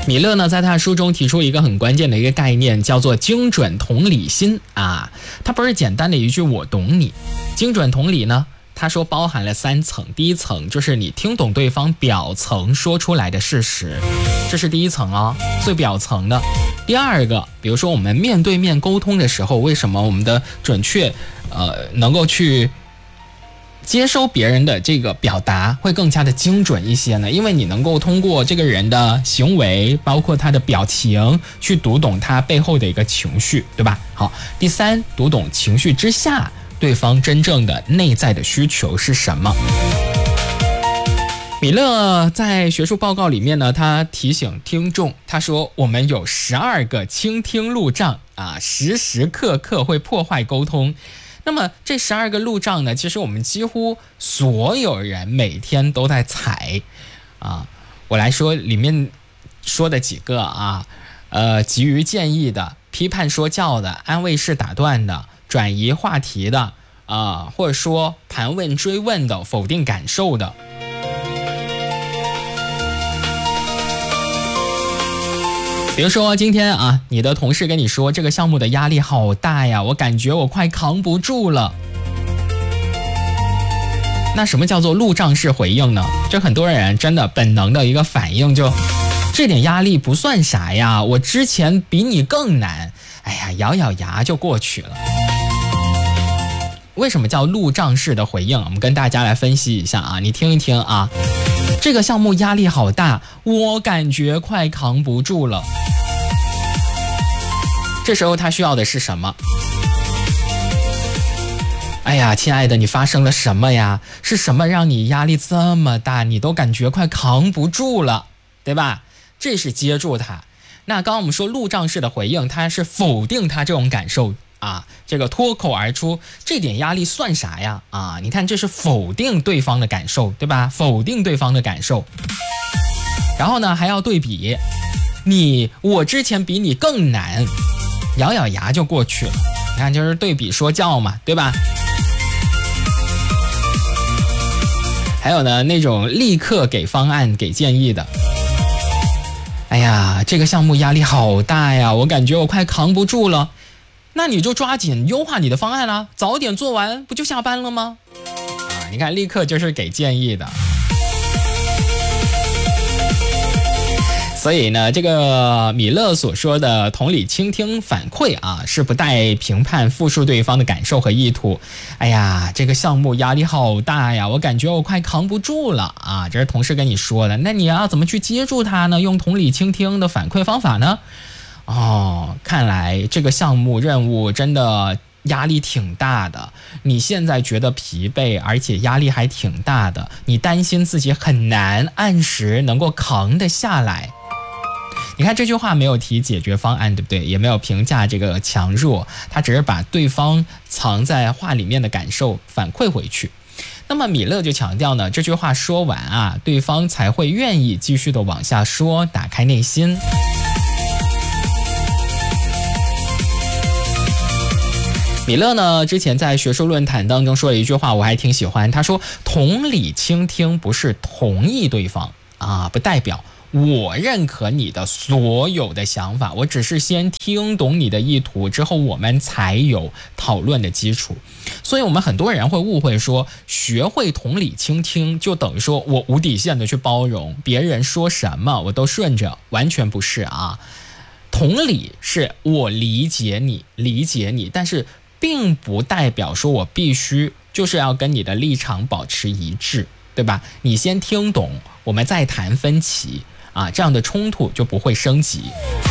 米勒呢，在他书中提出一个很关键的一个概念，叫做精准同理心啊。它不是简单的一句我懂你，精准同理呢，他说包含了3层。第一层就是你听懂对方表层说出来的事实，这是第一层哦，最表层的。第二个，比如说我们面对面沟通的时候，为什么我们的准确能够去接收别人的这个表达会更加的精准一些呢？因为你能够通过这个人的行为，包括他的表情，去读懂他背后的一个情绪，对吧？好，第3，读懂情绪之下对方真正的内在的需求是什么。米勒在学术报告里面呢，他提醒听众，他说我们有12个倾听路障啊，时时刻刻会破坏沟通。那么这12个路障呢，其实我们几乎所有人每天都在踩啊。我来说里面说的几个啊，给予建议的、批判说教的、安慰式打断的、转移话题的或者说盘问追问的、否定感受的。比如说今天啊，你的同事跟你说这个项目的压力好大呀，我感觉我快扛不住了。那什么叫做路障式回应呢？这很多人真的本能的一个反应，就这点压力不算啥呀，我之前比你更难，哎呀，咬咬牙就过去了。为什么叫路障式的回应？我们跟大家来分析一下啊，你听一听啊。这个项目压力好大，我感觉快扛不住了。这时候他需要的是什么？哎呀，亲爱的，你发生了什么呀？是什么让你压力这么大，你都感觉快扛不住了，对吧？这是接住他。那刚刚我们说路障式的回应，他是否定他这种感受啊，这个脱口而出，这点压力算啥呀？啊，你看这是否定对方的感受，对吧？否定对方的感受。然后呢，还要对比，我之前比你更难，咬咬牙就过去了。你看，就是对比说教嘛，对吧？还有呢，那种立刻给方案、给建议的。哎呀，这个项目压力好大呀，我感觉我快扛不住了。那你就抓紧优化你的方案啦，早点做完不就下班了吗？你看立刻就是给建议的。所以呢，这个米勒所说的同理倾听反馈啊，是不带评判复述对方的感受和意图。哎呀，这个项目压力好大呀，我感觉我快扛不住了啊，这是同事跟你说的。那你要怎么去接住他呢？用同理倾听的反馈方法呢？看来这个项目任务真的压力挺大的，你现在觉得疲惫，而且压力还挺大的，你担心自己很难按时能够扛得下来。你看这句话没有提解决方案，对不对？也没有评价这个强弱，他只是把对方藏在话里面的感受反馈回去。那么米勒就强调呢，这句话说完啊，对方才会愿意继续的往下说，打开内心。米勒呢，之前在学术论坛当中说了一句话，我还挺喜欢。他说，同理倾听不是同意对方啊，不代表我认可你的所有的想法，我只是先听懂你的意图之后，我们才有讨论的基础。所以我们很多人会误会说，学会同理倾听就等于说我无底线的去包容别人说什么我都顺着，完全不是啊。同理是我理解你，但是并不代表说我必须就是要跟你的立场保持一致，对吧？你先听懂，我们再谈分歧啊，这样的冲突就不会升级。